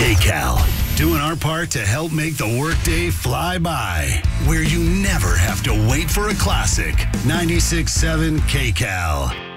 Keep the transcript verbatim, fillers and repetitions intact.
K-Cal, doing our part to help make the workday fly by, where you never have to wait for a classic. ninety-six point seven K-Cal.